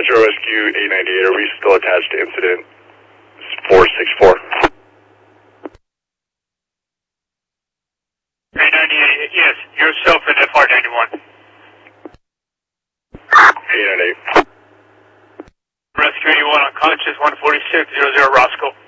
Metro Rescue 898, are we still attached to incident 464? 898, yes. Yourself and FR91. 898. Rescue 81 unconscious, 14600 Roscoe.